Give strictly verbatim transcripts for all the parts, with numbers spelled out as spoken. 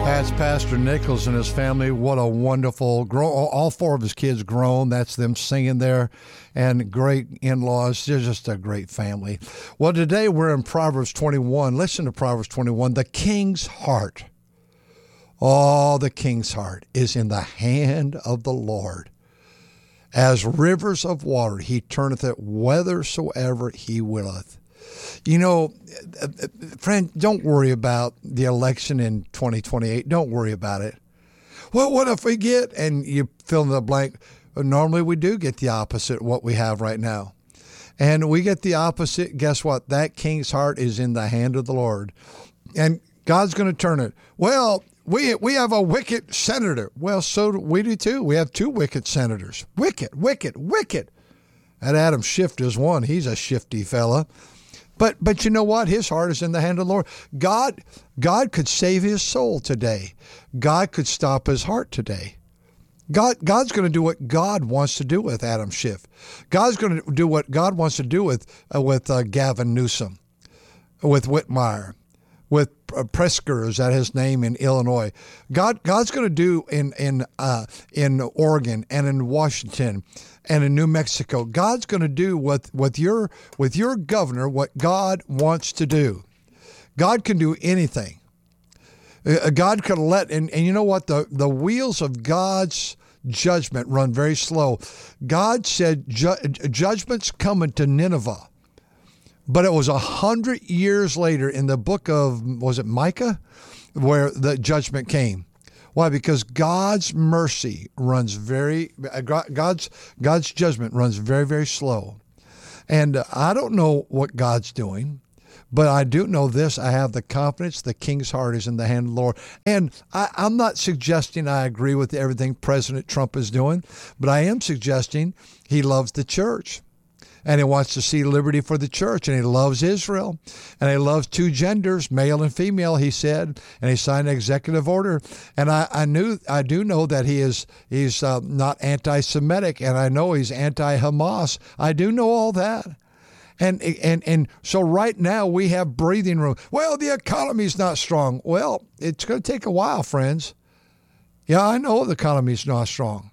That's Pastor Nichols and his family. What a wonderful, grow, all four of his kids grown. That's them singing there, and great in-laws. They're just a great family. Well, today we're in Proverbs twenty-one. Listen to Proverbs twenty-one. The king's heart, oh, the king's heart is in the hand of the Lord. As rivers of water, he turneth it whithersoever he willeth. You know, friend, don't worry about the election in twenty twenty-eight. Don't worry about it. Well, what if we get, and you fill in the blank, normally we do get the opposite of what we have right now. And we get the opposite. Guess what? That king's heart is in the hand of the Lord. And God's going to turn it. Well, we we have a wicked senator. Well, so do we do too. We have two wicked senators. Wicked, wicked, wicked. That Adam Schiff is one. He's a shifty fella. But but you know what? His heart is in the hand of the Lord. God, God could save his soul today. God could stop his heart today. God God's going to do what God wants to do with Adam Schiff. God's going to do what God wants to do with uh, with uh, Gavin Newsom, with Whitmire, with uh, Presker, is that his name, in Illinois. God God's going to do in in uh, in Oregon and in Washington and in New Mexico. God's going to do with, with your with your governor what God wants to do. God can do anything. Uh, God could let, and, and you know what? The, the wheels of God's judgment run very slow. God said ju- judgment's coming to Nineveh. But it was a hundred years later in the book of, was it Micah, where the judgment came. Why? Because God's mercy runs very, God's God's judgment runs very, very slow. And I don't know what God's doing, but I do know this. I have the confidence the king's heart is in the hand of the Lord. And I, I'm not suggesting I agree with everything President Trump is doing, but I am suggesting he loves the church. And he wants to see liberty for the church, and he loves Israel, and he loves two genders, male and female, he said, and he signed an executive order. And I, I knew, I do know that he is, he's uh, not anti-Semitic, and I know he's anti-Hamas. I do know all that. And, and, and so right now we have breathing room. Well, the economy's not strong. Well, it's going to take a while, friends. Yeah, I know the economy's not strong,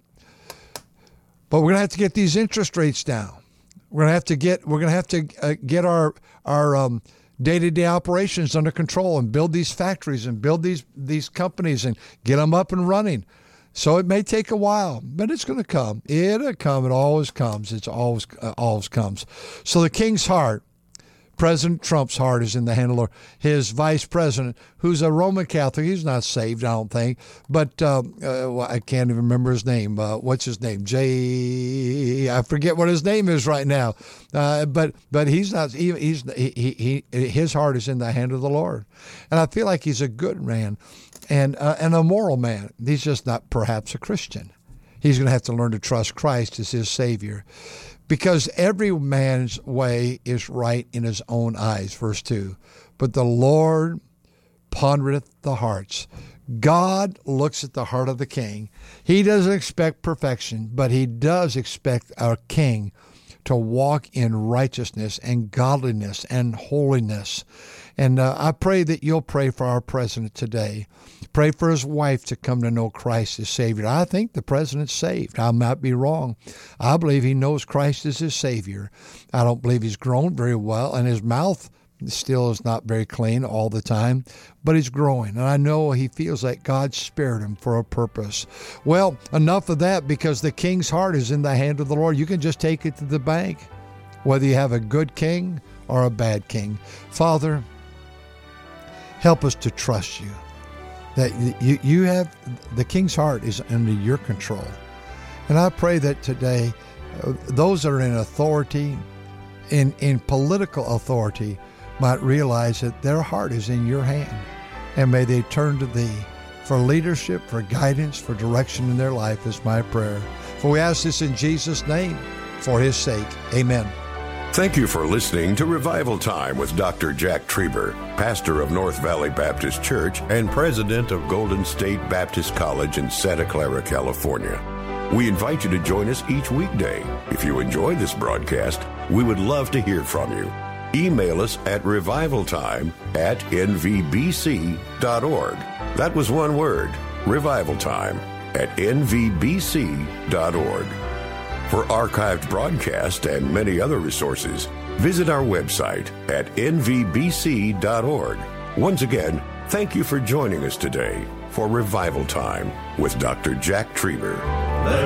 but we're going to have to get these interest rates down. We're gonna have to get we're gonna have to uh, get our our um, day-to-day operations under control and build these factories and build these these companies and get them up and running. So it may take a while, but it's going to come. It'll come. It always comes. It's always uh, always comes. So the king's heart, President Trump's heart, is in the hand of the Lord. His vice president, who's a Roman Catholic, he's not saved, I don't think, but uh, uh, I can't even remember his name. Uh, what's his name? Jay, I forget what his name is right now. Uh, but but he's not. He, he's he, he his heart is in the hand of the Lord, and I feel like he's a good man, and uh, and a moral man. He's just not perhaps a Christian. He's going to have to learn to trust Christ as his Savior. Because every man's way is right in his own eyes, verse two. But the Lord pondereth the hearts. God looks at the heart of the king. He doesn't expect perfection, but he does expect our king to walk in righteousness and godliness and holiness. And uh, I pray that you'll pray for our president today. Pray for his wife to come to know Christ as Savior. I think the president's saved. I might be wrong. I believe he knows Christ as his Savior. I don't believe he's grown very well, and his mouth still is not very clean all the time, but he's growing. And I know he feels like God spared him for a purpose. Well, enough of that, because the king's heart is in the hand of the Lord. You can just take it to the bank, whether you have a good king or a bad king. Father, help us to trust you, that you, you have, the king's heart is under your control. And I pray that today, uh, those that are in authority, in, in political authority, might realize that their heart is in your hand. And may they turn to thee for leadership, for guidance, for direction in their life, is my prayer. For we ask this in Jesus' name, for his sake. Amen. Thank you for listening to Revival Time with Doctor Jack Trieber, pastor of North Valley Baptist Church and president of Golden State Baptist College in Santa Clara, California. We invite you to join us each weekday. If you enjoy this broadcast, we would love to hear from you. email us at revivaltime at n v b c dot org. That was one word, revivaltime at n v b c dot org. For archived broadcast and many other resources, visit our website at n v b c dot org. Once again, thank you for joining us today for Revival Time with Doctor Jack Trieber.